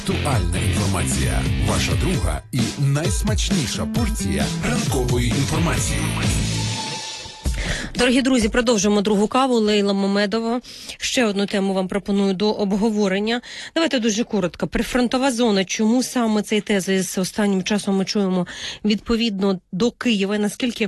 Актуальна інформація. Ваша друга і найсмачніша порція ранкової інформації. Дорогі друзі, продовжуємо другу каву. Лейла Мамедова. Ще одну тему вам пропоную до обговорення. Давайте дуже коротко. Прифронтова зона. Чому саме цей тезис останнім часом ми чуємо відповідно до Києва? Наскільки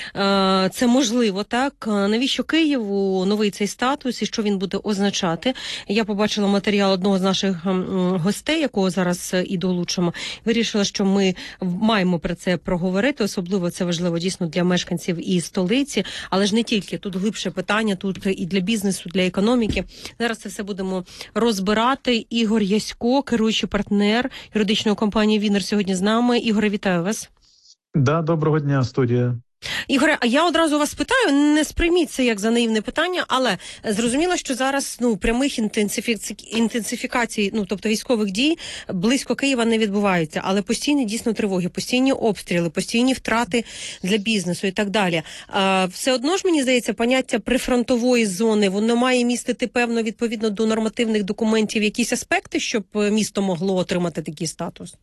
це можливо, так? Навіщо Києву новий цей статус і що він буде означати? Я побачила матеріал одного з наших гостей, якого зараз і долучимо. Вирішила, що ми маємо про це проговорити. Особливо це важливо дійсно для мешканців і столиці. Але ж не тільки. Тут глибше питання, тут і для бізнесу, для економіки. Зараз це все будемо розбирати. Ігор Ясько, керуючий партнер юридичної компанії «Вінер» сьогодні з нами. Ігоре, вітаю вас. Да, доброго дня, студія. Ігоре, а я одразу вас питаю, не сприйміть це як за наївне питання, але зрозуміло, що зараз прямих інтенсифікацій, тобто військових дій, близько Києва не відбувається, але постійні дійсно тривоги, постійні обстріли, постійні втрати для бізнесу і так далі. Все одно ж, мені здається, поняття прифронтової зони, воно має містити, певно, відповідно до нормативних документів якісь аспекти, щоб місто могло отримати такий статус?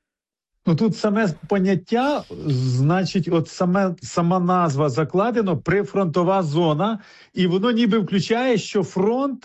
Тут саме поняття, значить, от сама назва закладено прифронтова зона, і воно ніби включає, що фронт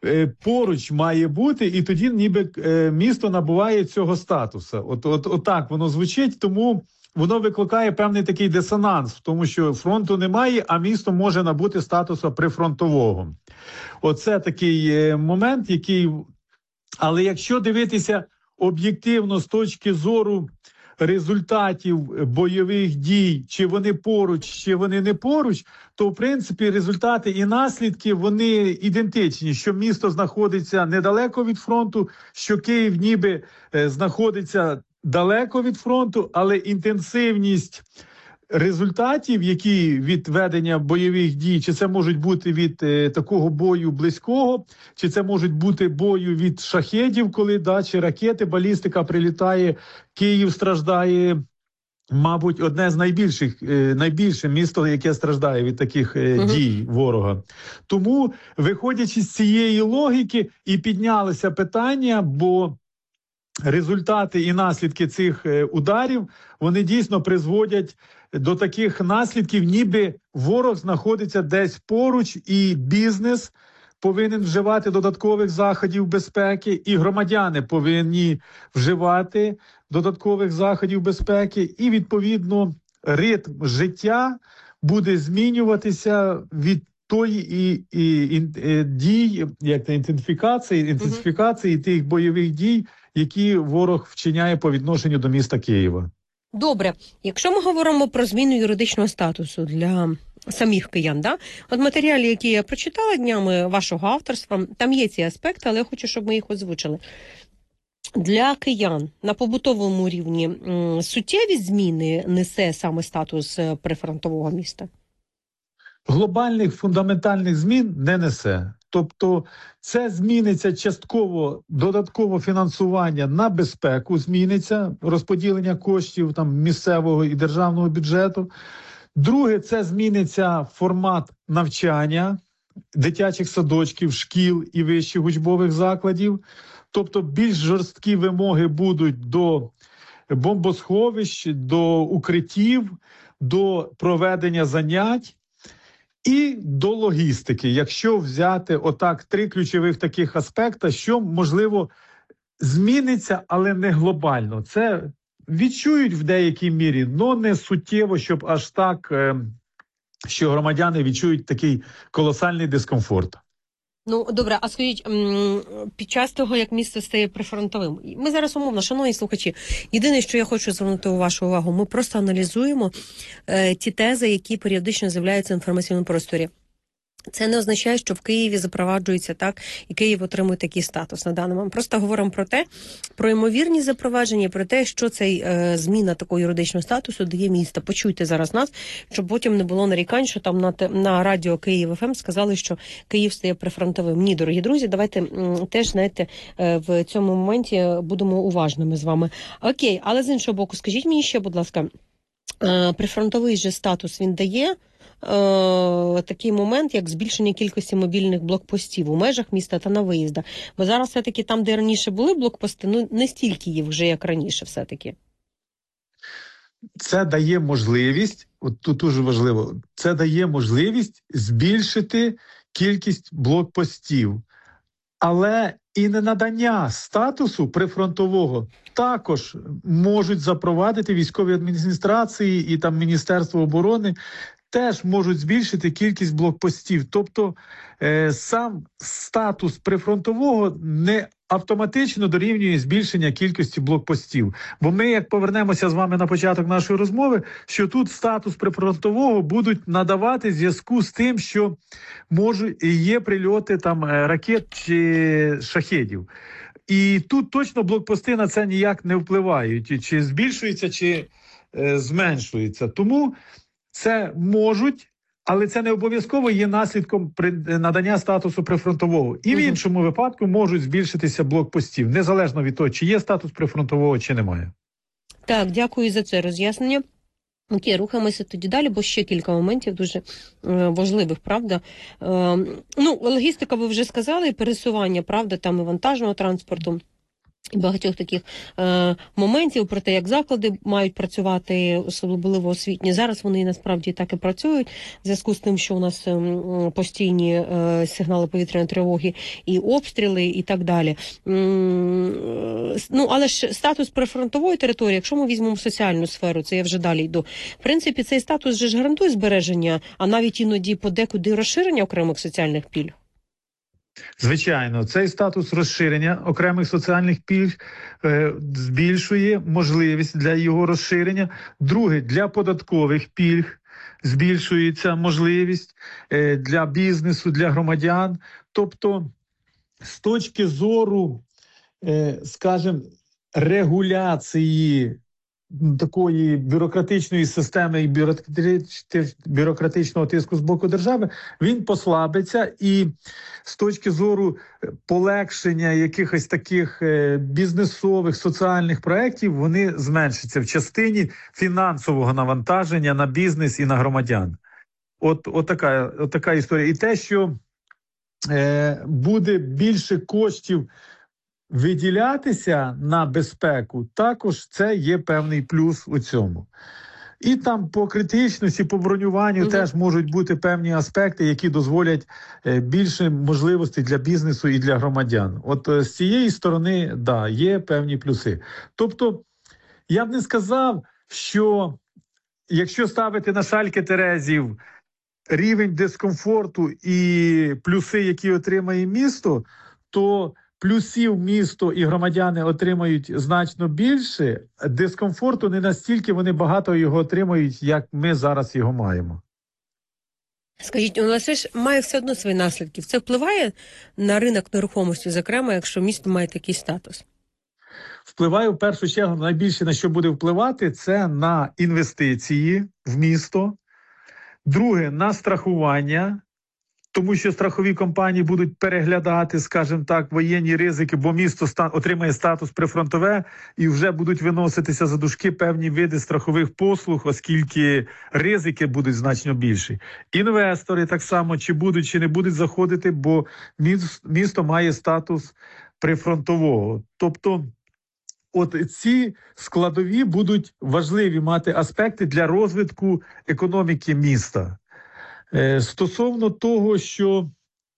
поруч має бути, і тоді ніби місто набуває цього статусу. От так воно звучить, тому воно викликає певний такий дисонанс, тому що фронту немає, а місто може набути статусу прифронтового. Оце такий момент, який... Але якщо дивитися об'єктивно з точки зору результатів бойових дій, чи вони поруч, чи вони не поруч, то, в принципі, результати і наслідки, вони ідентичні, що місто знаходиться недалеко від фронту, що Київ ніби знаходиться далеко від фронту, але інтенсивність результатів, які від ведення бойових дій, чи це можуть бути від такого бою близького, чи це можуть бути бою від шахедів, коли чи ракети, балістика прилітає, Київ страждає, мабуть, одне з найбільше місто, яке страждає від таких дій ворога. Тому, виходячи з цієї логіки, і піднялося питання, бо результати і наслідки цих ударів, вони дійсно призводять до таких наслідків, ніби ворог знаходиться десь поруч, і бізнес повинен вживати додаткових заходів безпеки, і громадяни повинні вживати додаткових заходів безпеки, і, відповідно, ритм життя буде змінюватися від тої дій, як інтенсифікації тих бойових дій, які ворог вчиняє по відношенню до міста Києва. Добре. Якщо ми говоримо про зміну юридичного статусу для самих киян, от матеріалі, які я прочитала днями вашого авторства, там є ці аспекти, але я хочу, щоб ми їх озвучили. Для киян на побутовому рівні суттєві зміни несе саме статус прифронтового міста? Глобальних фундаментальних змін не несе. Тобто це зміниться частково, додатково фінансування на безпеку зміниться, розподілення коштів місцевого і державного бюджету. Друге, це зміниться формат навчання дитячих садочків, шкіл і вищих учбових закладів. Тобто більш жорсткі вимоги будуть до бомбосховищ, до укриттів, до проведення занять. І до логістики, якщо взяти отак три ключових таких аспекти, що, можливо, зміниться, але не глобально. Це відчують в деякій мірі, але не суттєво, щоб аж так, що громадяни відчують такий колосальний дискомфорт. Добре, а скажіть, під час того, як місто стає прифронтовим, ми зараз умовно, шановні слухачі, єдине, що я хочу звернути вашу увагу, ми просто аналізуємо ті тези, які періодично з'являються в інформаційному просторі. Це не означає, що в Києві запроваджується так, і Київ отримує такий статус на даний момент. Просто говоримо про ймовірні запровадження, про те, що цей зміна такого юридичного статусу дає місто. Почуйте зараз нас, щоб потім не було нарікань, що там на радіо Київ ФМ сказали, що Київ стає прифронтовим. Ні, дорогі друзі, давайте теж, знаєте, в цьому моменті будемо уважними з вами. Окей, але з іншого боку, скажіть мені ще, будь ласка, прифронтовий же статус він дає такий момент, як збільшення кількості мобільних блокпостів у межах міста та на виїздах. Бо зараз все-таки там, де раніше були блокпости, ну не стільки їх вже, як раніше все-таки. Це дає можливість, от тут дуже важливо, це дає можливість збільшити кількість блокпостів. Але і ненадання статусу прифронтового також можуть запровадити військові адміністрації і там Міністерство оборони, теж можуть збільшити кількість блокпостів. Тобто сам статус прифронтового не автоматично дорівнює збільшення кількості блокпостів. Бо ми, як повернемося з вами на початок нашої розмови, що тут статус прифронтового будуть надавати в зв'язку з тим, що є прильоти там ракет чи шахедів. І тут точно блокпости на це ніяк не впливають. Чи збільшується, чи зменшується. Тому це можуть, але це не обов'язково є наслідком надання статусу прифронтового. І в іншому випадку можуть збільшитися блокпостів, незалежно від того, чи є статус прифронтового, чи немає. Так, дякую за це роз'яснення. Окей, рухаємося тоді далі, бо ще кілька моментів дуже важливих, правда? Логістика, ви вже сказали, пересування, правда, там і вантажного транспорту. І багатьох таких моментів про те, як заклади мають працювати, особливо освітні. Зараз вони насправді так і працюють, в зв'язку з тим, що у нас постійні сигнали повітряної тривоги і обстріли і так далі. Але ж статус прифронтової території, якщо ми візьмемо соціальну сферу, це я вже далі йду, в принципі, цей статус же ж гарантує збереження, а навіть іноді подекуди розширення окремих соціальних пільг. Звичайно, цей статус розширення окремих соціальних пільг збільшує можливість для його розширення. Друге, для податкових пільг збільшується можливість для бізнесу, для громадян. Тобто, з точки зору, скажімо, регуляції такої бюрократичної системи і бюрократичного тиску з боку держави, він послабиться, і з точки зору полегшення якихось таких бізнесових, соціальних проєктів, вони зменшаться в частині фінансового навантаження на бізнес і на громадян. От така історія. І те, що буде більше коштів виділятися на безпеку, також це є певний плюс у цьому. І там по критичності, по бронюванню теж можуть бути певні аспекти, які дозволять більше можливостей для бізнесу і для громадян. От з цієї сторони, да, є певні плюси. Тобто, я б не сказав, що якщо ставити на шальки терезів рівень дискомфорту і плюси, які отримає місто, то плюсів місто і громадяни отримають значно більше, дискомфорту не настільки вони багато його отримають, як ми зараз його маємо. Скажіть, у нас ж має все одно свої наслідки. Це впливає на ринок нерухомості, зокрема, якщо місто має такий статус? Впливає в першу чергу, найбільше на що буде впливати, це на інвестиції в місто. Друге, на страхування. Тому що страхові компанії будуть переглядати, скажімо так, воєнні ризики, бо місто отримає статус прифронтове і вже будуть виноситися за дужки певні види страхових послуг, оскільки ризики будуть значно більші. Інвестори так само, чи будуть, чи не будуть заходити, бо місто має статус прифронтового. Тобто, от ці складові будуть важливі мати аспекти для розвитку економіки міста. Стосовно того, що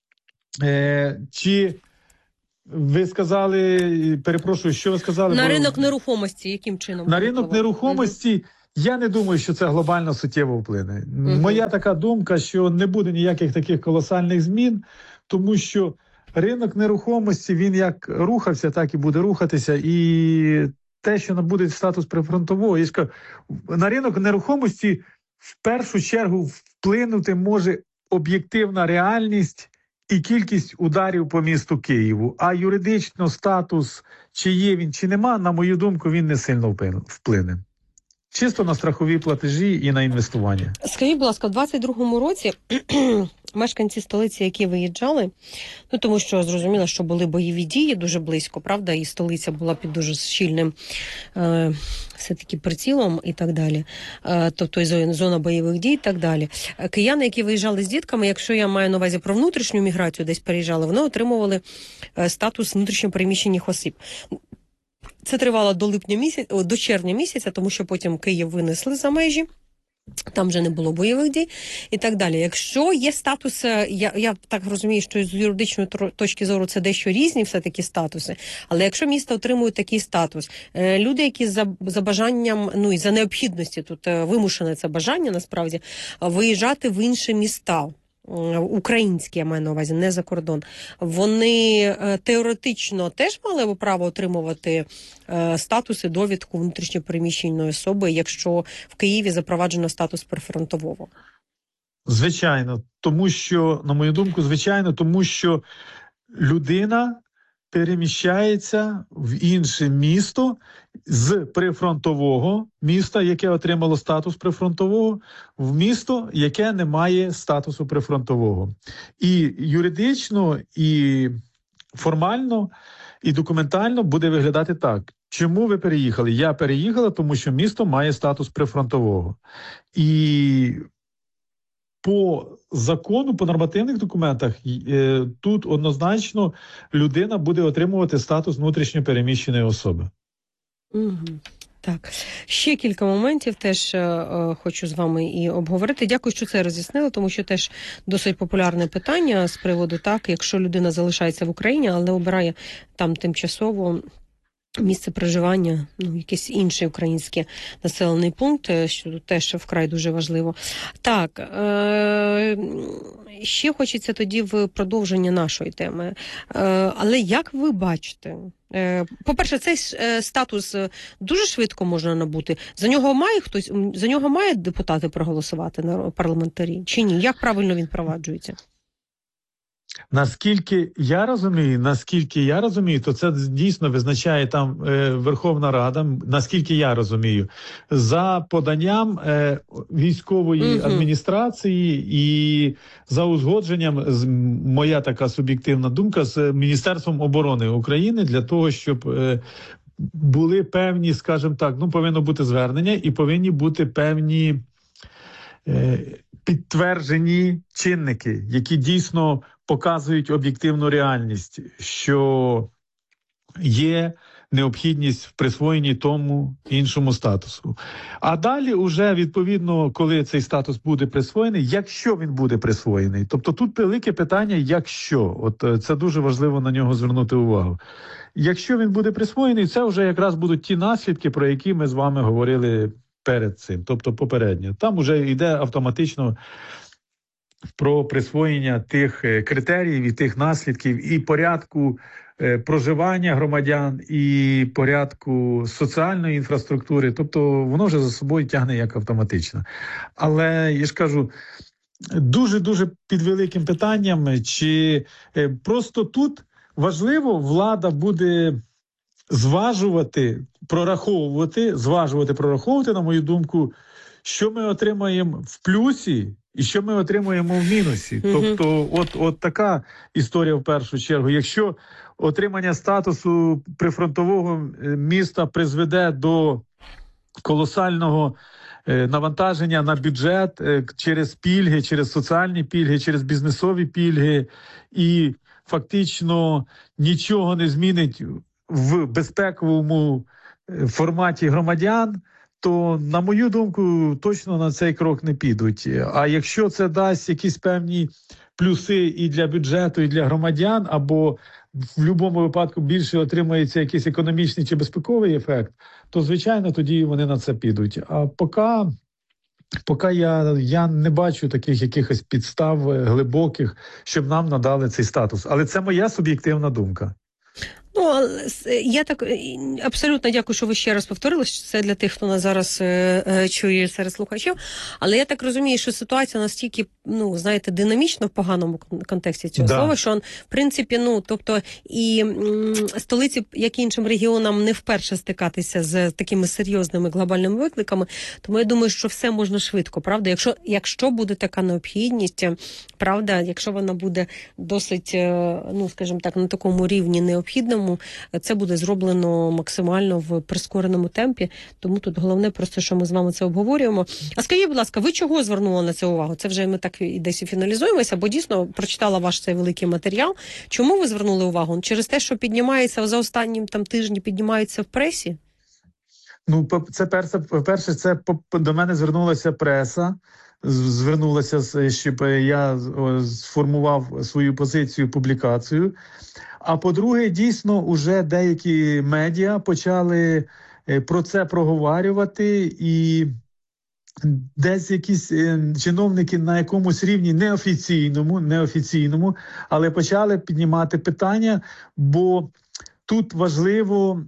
чи ви сказали, перепрошую, що ви сказали? На ринок нерухомості, яким чином? На ринок нерухомості, я не думаю, що це глобально суттєво вплине. Моя така думка, що не буде ніяких таких колосальних змін, тому що ринок нерухомості, він як рухався, так і буде рухатися, і те, що набуде статус прифронтового, я скажу, на ринок нерухомості в першу чергу вплинути може об'єктивна реальність і кількість ударів по місту Києву. А юридично статус, чи є він, чи нема, на мою думку, він не сильно вплине. Чисто на страхові платежі і на інвестування. Скажіть, будь ласка, в 22-му році мешканці столиці, які виїжджали, ну тому що зрозуміло, що були бойові дії дуже близько, правда, і столиця була під дуже щільним все-таки прицілом і так далі, тобто зона бойових дій і так далі. Кияни, які виїжджали з дітками, якщо я маю на увазі про внутрішню міграцію, десь переїжджали, вони отримували статус внутрішньопереміщених осіб. Це тривало до червня місяця, тому що потім Київ винесли за межі. Там вже не було бойових дій і так далі. Якщо є статус, я так розумію, що з юридичної точки зору це дещо різні все-таки статуси, але якщо місто отримує такий статус, люди, які за бажанням, ну і за необхідності, тут вимушене це бажання насправді, виїжджати в інші міста, українські, я маю на увазі, не за кордон, вони теоретично теж мали б право отримувати статус і довідку внутрішньопереміщеної особи, якщо в Києві запроваджено статус прифронтового? Звичайно, тому що, на мою думку, звичайно, тому що людина переміщається в інше місто з прифронтового міста, яке отримало статус прифронтового, в місто, яке не має статусу прифронтового. І юридично, і формально, і документально буде виглядати так. Чому ви переїхали? Я переїхала, тому що місто має статус прифронтового. І по закону, по нормативних документах, тут однозначно людина буде отримувати статус внутрішньо переміщеної особи. Угу. Так, ще кілька моментів теж хочу з вами і обговорити. Дякую, що це роз'яснили, тому що теж досить популярне питання з приводу так, якщо людина залишається в Україні, але обирає там тимчасово місце проживання, ну, якийсь інший український населений пункт, що теж вкрай дуже важливо. Так, ще хочеться тоді в продовження нашої теми. Але як ви бачите, по-перше, цей статус дуже швидко можна набути. За нього має депутати проголосувати на парламентарі чи ні? Як правильно він впроваджується? Наскільки я розумію, то це дійсно визначає там Верховна Рада, наскільки я розумію, за поданням військової адміністрації і за узгодженням, моя така суб'єктивна думка, з Міністерством оборони України для того, щоб були певні, скажімо так, ну повинно бути звернення і повинні бути певні підтверджені чинники, які дійсно показують об'єктивну реальність, що є необхідність в присвоєнні тому іншому статусу. А далі уже, відповідно, коли цей статус буде присвоєний, якщо він буде присвоєний. Тобто тут велике питання, якщо. От це дуже важливо на нього звернути увагу. Якщо він буде присвоєний, це вже якраз будуть ті наслідки, про які ми з вами говорили перед цим, тобто попередньо. Там вже йде автоматично про присвоєння тих критеріїв і тих наслідків і порядку проживання громадян, і порядку соціальної інфраструктури. Тобто воно вже за собою тягне як автоматично. Але, я ж кажу, дуже-дуже під великим питанням, чи просто тут важливо, влада буде зважувати, прораховувати, на мою думку, що ми отримаємо в плюсі і що ми отримуємо в мінусі. Тобто от така історія в першу чергу. Якщо отримання статусу прифронтового міста призведе до колосального навантаження на бюджет через пільги, через соціальні пільги, через бізнесові пільги, і фактично нічого не змінить в безпековому форматі громадян, то, на мою думку, точно на цей крок не підуть. А якщо це дасть якісь певні плюси і для бюджету, і для громадян, або в будь-якому випадку більше отримається якийсь економічний чи безпековий ефект, то, звичайно, тоді вони на це підуть. А поки я не бачу таких якихось підстав глибоких, щоб нам надали цей статус. Але це моя суб'єктивна думка. Ну, але я так абсолютно дякую, що ви ще раз повторили, що це для тих, хто нас зараз чує серед слухачів. Але я так розумію, що ситуація настільки, ну, знаєте, динамічна в поганому контексті цього слова, що, в принципі, ну, тобто і столиці, як і іншим регіонам, не вперше стикатися з такими серйозними глобальними викликами. Тому я думаю, що все можна швидко, правда? Якщо буде така необхідність, правда, якщо вона буде досить, ну, скажімо так, на такому рівні необхідному, це буде зроблено максимально в прискореному темпі. Тому тут головне просто, що ми з вами це обговорюємо. А скажіть, будь ласка, ви чого звернули на це увагу? Це вже ми так і десь і фіналізуємося, бо дійсно прочитала ваш цей великий матеріал. Чому ви звернули увагу? Через те, що піднімається за останнім тижні, піднімається в пресі? Ну, це перше, це до мене звернулася преса. Звернулася, щоб я сформував свою позицію, публікацію. А по-друге, дійсно, уже деякі медіа почали про це проговорювати, і десь якісь чиновники на якомусь рівні неофіційному, але почали піднімати питання, бо тут важливо,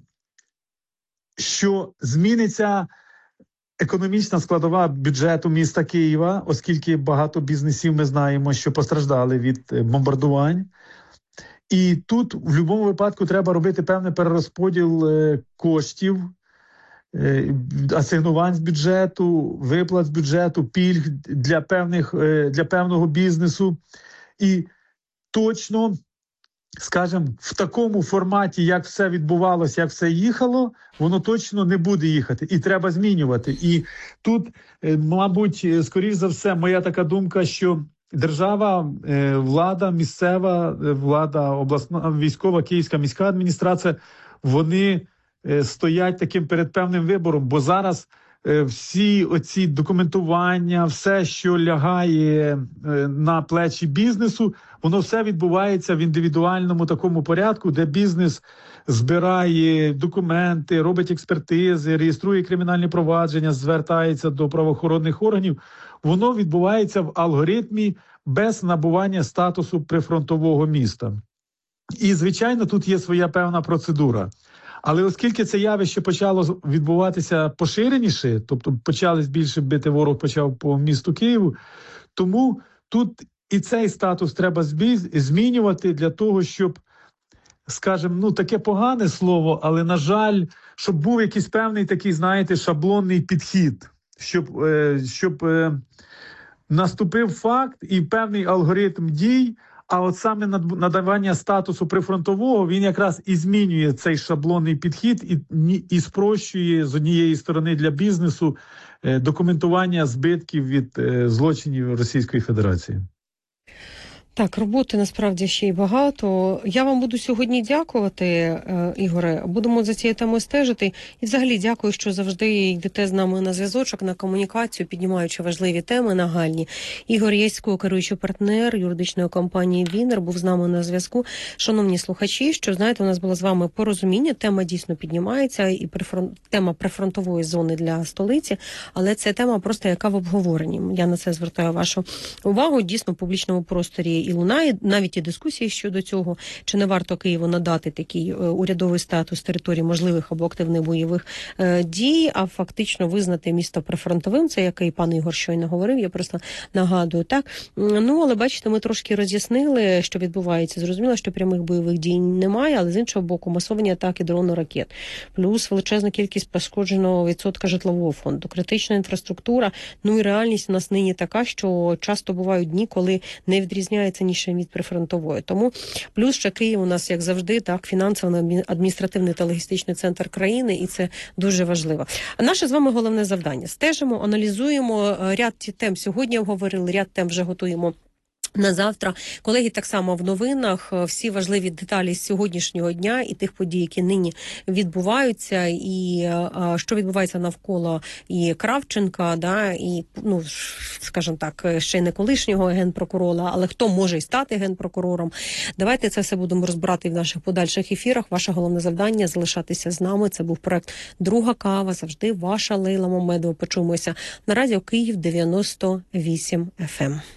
що зміниться економічна складова бюджету міста Києва, оскільки багато бізнесів ми знаємо, що постраждали від бомбардувань. І тут в будь-якому випадку треба робити певний перерозподіл коштів, асигнувань з бюджету, виплат з бюджету, пільг для певного бізнесу. І точно, скажімо, в такому форматі, як все відбувалося, як все їхало, воно точно не буде їхати. І треба змінювати. І тут, мабуть, скоріш за все, моя така думка, що держава, влада, місцева влада, обласна, військова, Київська міська адміністрація, вони стоять таким перед певним вибором, бо зараз всі оці документування, все, що лягає на плечі бізнесу, воно все відбувається в індивідуальному такому порядку, де бізнес збирає документи, робить експертизи, реєструє кримінальні провадження, звертається до правоохоронних органів. Воно відбувається в алгоритмі без набування статусу прифронтового міста. І, звичайно, тут є своя певна процедура. Але оскільки це явище почало відбуватися поширеніше, тобто почали більше бити, ворог почав по місту Києву, тому тут і цей статус треба змінювати для того, щоб, скажімо, ну таке погане слово, але, на жаль, щоб був якийсь певний такий, знаєте, шаблонний підхід, щоб наступив факт і певний алгоритм дій. А от саме надавання статусу прифронтового, він якраз і змінює цей шаблонний підхід і спрощує з однієї сторони для бізнесу документування збитків від злочинів Російської Федерації. Так, роботи насправді ще й багато. Я вам буду сьогодні дякувати, Ігоре. Будемо за цією темою стежити. І взагалі дякую, що завжди йдете з нами на зв'язочок, на комунікацію, піднімаючи важливі теми нагальні. Ігор Ясько, керуючий партнер юридичної компанії «Вінер», був з нами на зв'язку. Шановні слухачі, що, знаєте, у нас було з вами порозуміння. Тема дійсно піднімається, і тема прифронтової зони для столиці, але це тема просто яка в обговоренні. Я на це звертаю вашу увагу. Дійсно, в публічному просторі і лунає навіть і дискусії щодо цього, чи не варто Києву надати такий урядовий статус території можливих або активних бойових дій, а фактично визнати місто прифронтовим, це який пан Ігор щойно говорив, я просто нагадую, так. Ну, але бачите, ми трошки роз'яснили, що відбувається. Зрозуміло, що прямих бойових дій немає, але з іншого боку, масовані атаки дрону-ракет, плюс величезна кількість пошкодженого відсотка житлового фонду, критична інфраструктура, ну і реальність у нас нині така, що часто бувають дні, коли не відрізняється ніж від прифронтової. Тому плюс ще Київ у нас, як завжди, так, фінансовий, адміністративний та логістичний центр країни, і це дуже важливо. А наше з вами головне завдання. Стежимо, аналізуємо ряд тем. Сьогодні обговорили, ряд тем вже готуємо на завтра. Колеги, так само в новинах всі важливі деталі з сьогоднішнього дня і тих подій, які нині відбуваються, і що відбувається навколо і Кравченка, да, і, ну, скажімо так, ще не колишнього генпрокурора, але хто може і стати генпрокурором. Давайте це все будемо розбирати в наших подальших ефірах. Ваше головне завдання – залишатися з нами. Це був проект «Друга кава». Завжди ваша Лейла Мамедова. Почуємося на радіо Київ 98 FM.